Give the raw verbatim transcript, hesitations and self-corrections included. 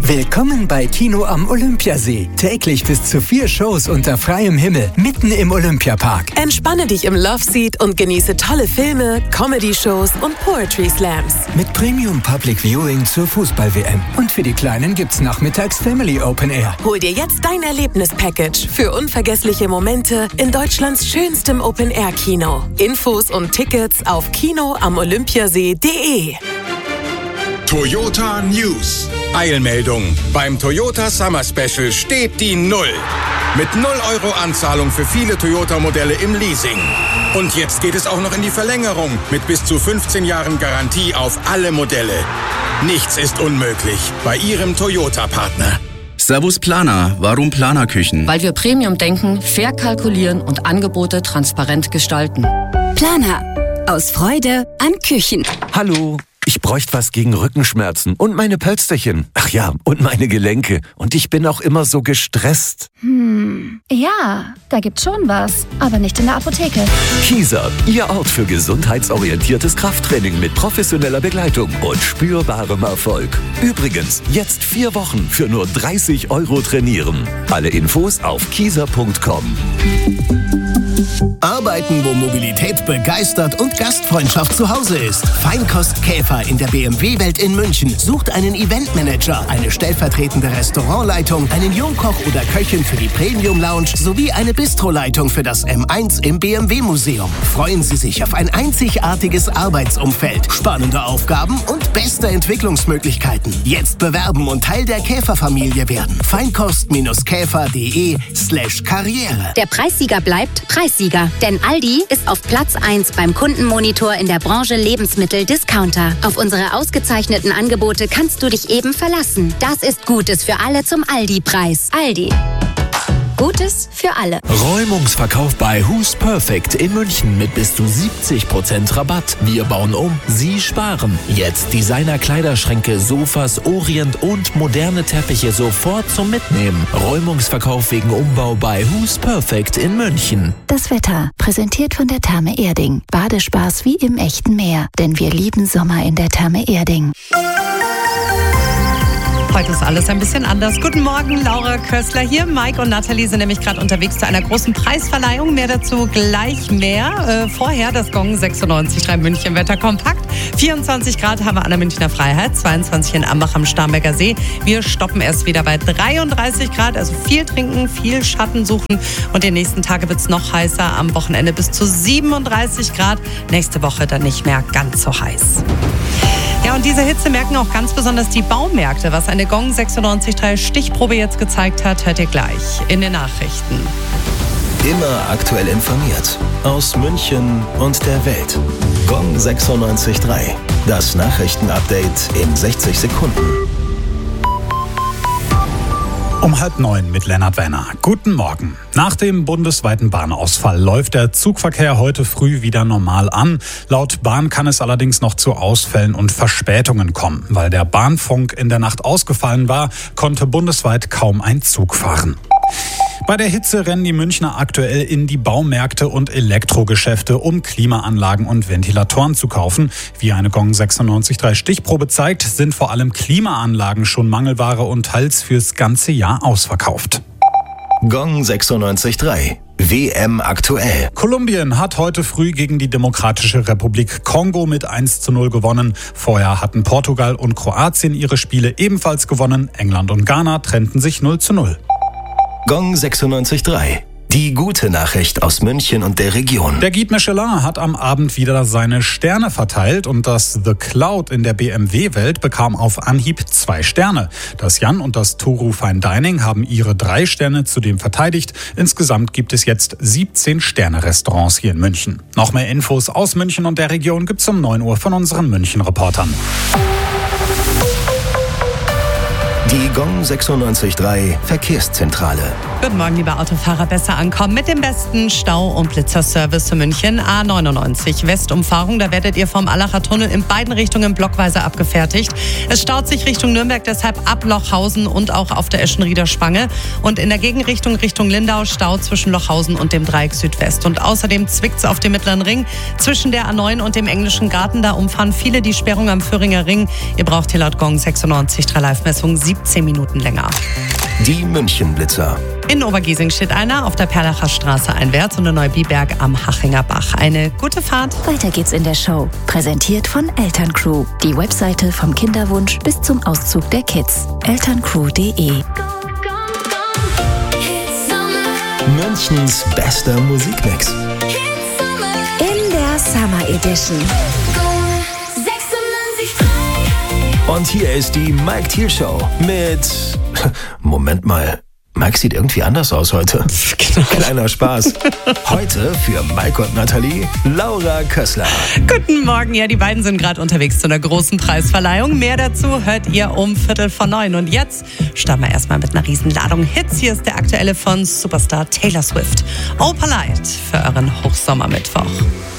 Willkommen bei Kino am Olympiasee. Täglich bis zu vier Shows unter freiem Himmel, mitten im Olympiapark. Entspanne dich im Loveseat und genieße tolle Filme, Comedy-Shows und Poetry Slams. Mit Premium Public Viewing zur Fußball-W M. Und für die Kleinen gibt's nachmittags Family Open Air. Hol dir jetzt dein Erlebnis-Package für unvergessliche Momente in Deutschlands schönstem Open-Air-Kino. Infos und Tickets auf kino am olympiasee punkt de. Toyota News. Eilmeldung. Beim Toyota Summer Special steht die Null. Mit null Euro Anzahlung für viele Toyota-Modelle im Leasing. Und jetzt geht es auch noch in die Verlängerung mit bis zu fünfzehn Jahren Garantie auf alle Modelle. Nichts ist unmöglich bei Ihrem Toyota-Partner. Servus Planer. Warum Planerküchen? Weil wir Premium denken, fair kalkulieren und Angebote transparent gestalten. Planer. Aus Freude an Küchen. Hallo. Ich bräuchte was gegen Rückenschmerzen und meine Pölsterchen. Ach ja, und meine Gelenke. Und ich bin auch immer so gestresst. Hm, ja, da gibt's schon was. Aber nicht in der Apotheke. Kieser, Ihr Ort für gesundheitsorientiertes Krafttraining mit professioneller Begleitung und spürbarem Erfolg. Übrigens, jetzt vier Wochen für nur dreißig Euro trainieren. Alle Infos auf kieser punkt com. Arbeiten, wo Mobilität begeistert und Gastfreundschaft zu Hause ist. Feinkost Käfer in der B M W-Welt in München sucht einen Eventmanager, eine stellvertretende Restaurantleitung, einen Jungkoch oder Köchin für die Premium Lounge sowie eine Bistroleitung für das M eins im B M W-Museum. Freuen Sie sich auf ein einzigartiges Arbeitsumfeld, spannende Aufgaben und beste Entwicklungsmöglichkeiten. Jetzt bewerben und Teil der Käferfamilie werden. Feinkost-käfer.de slash Karriere. Der Preissieger bleibt Preissieger, denn Aldi ist auf Platz eins beim Kundenmonitor in der Branche Lebensmittel-Discounter. Auf unsere ausgezeichneten Angebote kannst du dich eben verlassen. Das ist Gutes für alle zum Aldi-Preis. Aldi. Gutes für alle. Räumungsverkauf bei Who's Perfect in München mit bis zu siebzig Prozent Rabatt. Wir bauen um, Sie sparen. Jetzt Designer-Kleiderschränke, Sofas, Orient und moderne Teppiche sofort zum Mitnehmen. Räumungsverkauf wegen Umbau bei Who's Perfect in München. Das Wetter, präsentiert von der Therme Erding. Badespaß wie im echten Meer, denn wir lieben Sommer in der Therme Erding. Heute ist alles ein bisschen anders. Guten Morgen, Laura Köstler hier. Mike und Nathalie sind nämlich gerade unterwegs zu einer großen Preisverleihung. Mehr dazu gleich mehr. Äh, vorher das Gong sechsundneunzig Komma drei München Wetter kompakt. vierundzwanzig Grad haben wir an der Münchner Freiheit, zweiundzwanzig in Ambach am Starnberger See. Wir stoppen erst wieder bei dreiunddreißig Grad, also viel trinken, viel Schatten suchen. Und die nächsten Tage wird es noch heißer. Am Wochenende bis zu siebenunddreißig Grad. Nächste Woche dann nicht mehr ganz so heiß. Ja, und diese Hitze merken auch ganz besonders die Baumärkte. Was eine Gong sechsundneunzig Komma drei Stichprobe jetzt gezeigt hat, hört ihr gleich in den Nachrichten. Immer aktuell informiert. Aus München und der Welt. Gong sechsundneunzig Komma drei. Das Nachrichtenupdate in sechzig Sekunden. Um halb neun mit Lennart Wenner. Guten Morgen. Nach dem bundesweiten Bahnausfall läuft der Zugverkehr heute früh wieder normal an. Laut Bahn kann es allerdings noch zu Ausfällen und Verspätungen kommen. Weil der Bahnfunk in der Nacht ausgefallen war, konnte bundesweit kaum ein Zug fahren. Bei der Hitze rennen die Münchner aktuell in die Baumärkte und Elektrogeschäfte, um Klimaanlagen und Ventilatoren zu kaufen. Wie eine Gong sechsundneunzig Komma drei Stichprobe zeigt, sind vor allem Klimaanlagen schon Mangelware und teils fürs ganze Jahr ausverkauft. Gong sechsundneunzig Komma drei. W M aktuell. Kolumbien hat heute früh gegen die Demokratische Republik Kongo mit eins zu null gewonnen. Vorher hatten Portugal und Kroatien ihre Spiele ebenfalls gewonnen. England und Ghana trennten sich null zu null. Gong sechsundneunzig Komma drei. Die gute Nachricht aus München und der Region. Der Guide Michelin hat am Abend wieder seine Sterne verteilt und das The Cloud in der B M W-Welt bekam auf Anhieb zwei Sterne. Das Jan und das Toro Fine Dining haben ihre drei Sterne zudem verteidigt. Insgesamt gibt es jetzt siebzehn Sterne-Restaurants hier in München. Noch mehr Infos aus München und der Region gibt's um neun Uhr von unseren München-Reportern. Die Gong sechsundneunzig Komma drei Verkehrszentrale. Guten Morgen, liebe Autofahrer. Besser ankommen mit dem besten Stau- und Blitzerservice für München. A neunundneunzig Westumfahrung. Da werdet ihr vom Allacher Tunnel in beiden Richtungen blockweise abgefertigt. Es staut sich Richtung Nürnberg, deshalb ab Lochhausen und auch auf der Eschenrieder Spange. Und in der Gegenrichtung Richtung Lindau Stau zwischen Lochhausen und dem Dreieck Südwest. Und außerdem zwickt's auf dem Mittleren Ring zwischen der A neun und dem Englischen Garten. Da umfahren viele die Sperrung am Föhringer Ring. Ihr braucht hier laut Gong sechsundneunzig Komma drei Live-Messung siebzehn zehn Minuten länger. Die München-Blitzer. In Obergiesing steht einer, auf der Perlacher Straße einwärts und in Neubiberg am Hachinger Bach. Eine gute Fahrt. Weiter geht's in der Show. Präsentiert von Elterncrew. Die Webseite vom Kinderwunsch bis zum Auszug der Kids. elterncrew punkt de. Münchens bester Musikmix. In der Summer Edition. Und hier ist die Mike Thiel Show mit... Moment mal. Mike sieht irgendwie anders aus heute. Genau. Kleiner Spaß. Heute für Mike und Nathalie, Laura Kössler. Guten Morgen. Ja, die beiden sind gerade unterwegs zu einer großen Preisverleihung. Mehr dazu hört ihr um Viertel vor neun. Und jetzt starten wir erstmal mit einer Riesenladung Hits. Hier ist der aktuelle von Superstar Taylor Swift. Oh Polite für euren Hochsommermittwoch.